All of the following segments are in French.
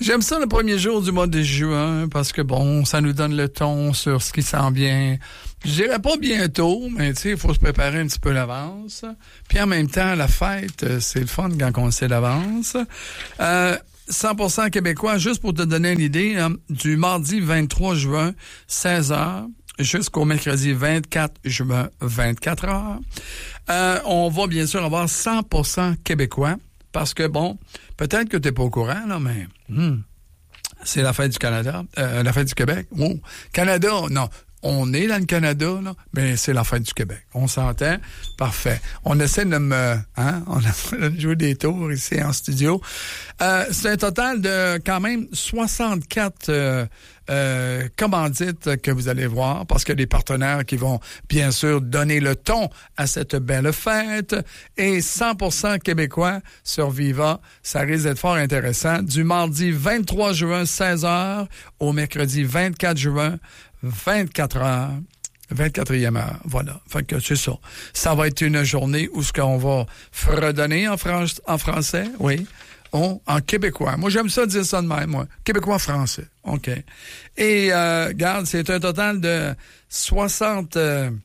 J'aime ça le premier jour du mois de juin parce que, bon, ça nous donne le ton sur ce qui s'en vient. Je dirais pas bientôt, mais tu sais, il faut se préparer un petit peu l'avance. Puis en même temps, la fête, c'est le fun quand on le sait d'avance. 100% québécois, juste pour te donner une idée, hein, du mardi 23 juin, 16h, jusqu'au mercredi 24 juin, 24h. On va bien sûr avoir 100% québécois parce que, bon, peut-être que tu n'es pas au courant, là, mais c'est la fête du Canada, la fête du Québec. Oh, Canada, non. On est dans le Canada, là, mais c'est la fête du Québec. On s'entend? Parfait. On essaie de on a joué des tours ici en studio. C'est un total de quand même 64 commandites que vous allez voir, parce qu'il y a des partenaires qui vont bien sûr donner le ton à cette belle fête. Et 100% québécois sur Viva, ça risque d'être fort intéressant. Du mardi 23 juin, 16h, au mercredi 24 juin, 24 heures, 24e heure, voilà. Fait que c'est ça. Ça va être une journée où ce qu'on va fredonner en français, oui, en québécois. Moi, j'aime ça dire ça de même, moi. Québécois-français, OK. Et, regarde, c'est un total de 60...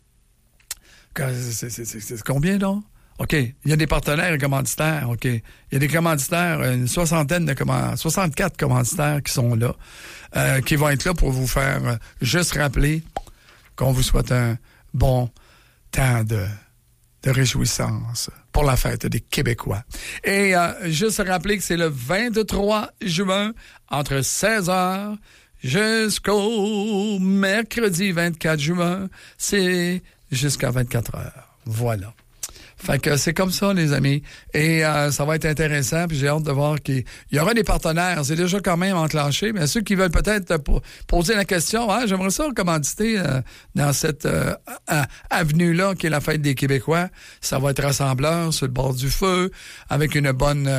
c'est combien, donc? OK. Il y a des partenaires et commanditaires, OK. Il y a des commanditaires, une soixantaine de 64 commanditaires qui sont là, qui vont être là pour vous faire juste rappeler qu'on vous souhaite un bon temps de réjouissance pour la fête des Québécois. Et juste rappeler que c'est le 23 juin, entre 16h jusqu'au mercredi 24 juin, c'est jusqu'à 24 heures. Voilà. Fait que c'est comme ça, les amis. Et ça va être intéressant, puis j'ai hâte de voir qu'il y aura des partenaires. C'est déjà quand même enclenché, mais ceux qui veulent peut-être poser la question, j'aimerais ça commanditer dans cette avenue-là qui est la fête des Québécois. Ça va être rassembleur sur le bord du feu, avec une bonne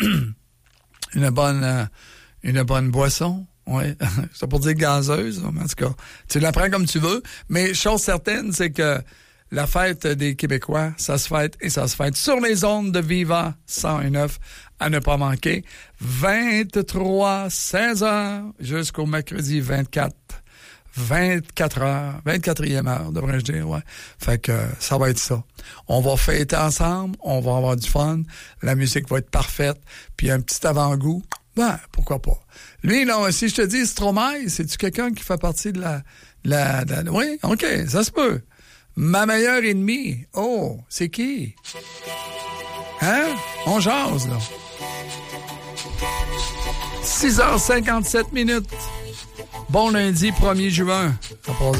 boisson. Oui, c'est pour dire gazeuse, en tout cas. Tu la prends comme tu veux, mais chose certaine, c'est que la fête des Québécois, ça se fête sur les ondes de Viva 101.9 à ne pas manquer. 23, 16h jusqu'au mercredi 24 heures, 24e heure, devrais-je dire, ouais. Fait que ça va être ça. On va fêter ensemble, on va avoir du fun, la musique va être parfaite, puis un petit avant-goût, ben, pourquoi pas. Lui, non, si je te dis Stromae, c'est-tu quelqu'un qui fait partie de la... Oui, OK, ça se peut. Ma meilleure ennemie. Oh, c'est qui? Hein? On jase, là. 6h57. Bon lundi, 1er juin. Ça passe